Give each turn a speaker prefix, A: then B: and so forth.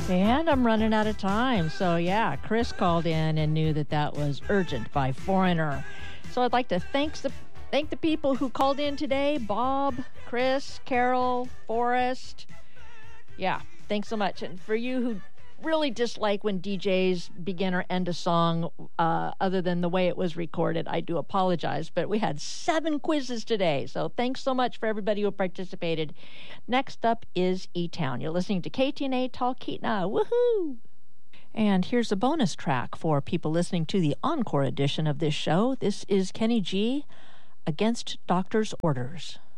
A: And I'm running out of time. So, yeah, Chris called in and knew that that was Urgent by Foreigner. So I'd like to thank the people who called in today. Bob, Chris, Carol, Forrest. Yeah, thanks so much. And for you who really dislike when DJs begin or end a song other than the way it was recorded, I do apologize. But we had 7 quizzes today. So thanks so much for everybody who participated. Next up is E-Town. You're listening to KTNA Talkeetna. Woohoo! And here's a bonus track for people listening to the encore edition of this show. This is Kenny G, Against Doctor's Orders.